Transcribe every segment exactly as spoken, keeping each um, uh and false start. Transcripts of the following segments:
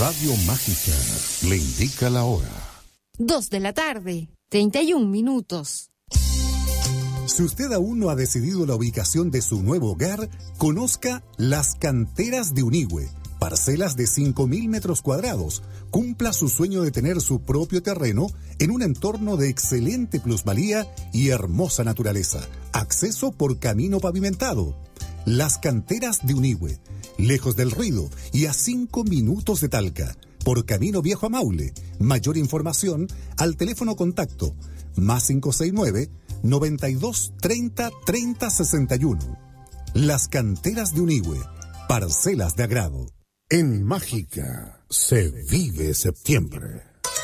Radio Mágica le indica la hora. Dos de la tarde, treinta y un minutos. Si usted aún no ha decidido la ubicación de su nuevo hogar, conozca Las Canteras de Unigüe. Parcelas de cinco mil metros cuadrados. Cumpla su sueño de tener su propio terreno en un entorno de excelente plusvalía y hermosa naturaleza. Acceso por camino pavimentado. Las Canteras de Unigüe. Lejos del ruido y a cinco minutos de Talca. Por camino viejo a Maule. Mayor información al teléfono contacto más cinco seis nueve, noventa y dos, treinta, treinta, sesenta y uno. Las Canteras de Unigüe. Parcelas de agrado. En Mágica se vive septiembre.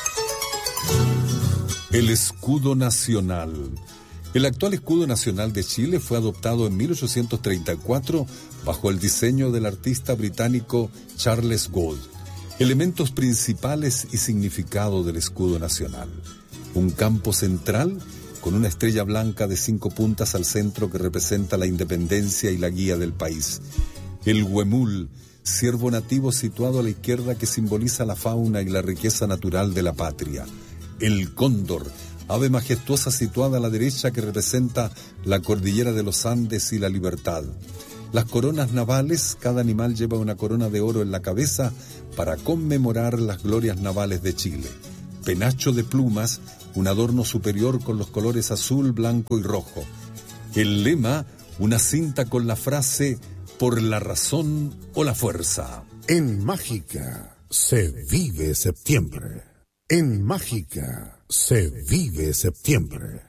El escudo nacional. El actual escudo nacional de Chile fue adoptado en mil ochocientos treinta y cuatro bajo el diseño del artista británico Charles Gould. Elementos principales y significado del escudo nacional. Un campo central con una estrella blanca de cinco puntas al centro que representa la independencia y la guía del país. El huemul, ciervo nativo situado a la izquierda que simboliza la fauna y la riqueza natural de la patria. El cóndor, ave majestuosa situada a la derecha que representa la cordillera de los Andes y la libertad. Las coronas navales, cada animal lleva una corona de oro en la cabeza para conmemorar las glorias navales de Chile. Penacho de plumas, un adorno superior con los colores azul, blanco y rojo. El lema, una cinta con la frase por la razón o la fuerza. En Mágica se vive septiembre. En Mágica se vive septiembre.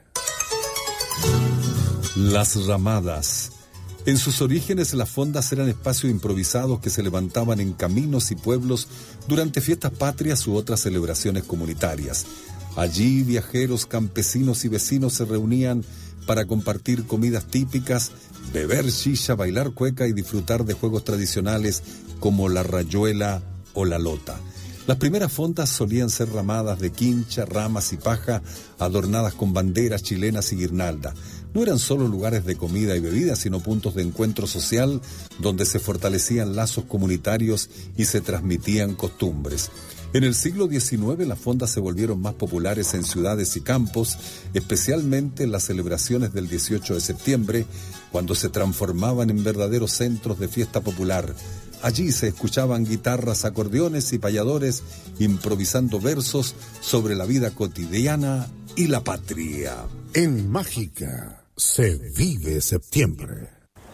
Las ramadas. En sus orígenes, las fondas eran espacios improvisados que se levantaban en caminos y pueblos durante fiestas patrias u otras celebraciones comunitarias. Allí, viajeros, campesinos y vecinos se reunían para compartir comidas típicas, beber shisha, bailar cueca y disfrutar de juegos tradicionales como la rayuela o la lota. Las primeras fondas solían ser ramadas de quincha, ramas y paja, adornadas con banderas chilenas y guirnalda. No eran solo lugares de comida y bebida, sino puntos de encuentro social donde se fortalecían lazos comunitarios y se transmitían costumbres. En el siglo diecinueve las fondas se volvieron más populares en ciudades y campos, especialmente en las celebraciones del dieciocho de septiembre, cuando se transformaban en verdaderos centros de fiesta popular. Allí se escuchaban guitarras, acordeones y payadores improvisando versos sobre la vida cotidiana y la patria. En Mágica se vive septiembre.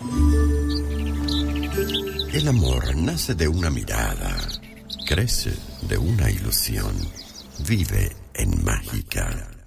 El amor nace de una mirada, crece de una ilusión, vive en Mágica.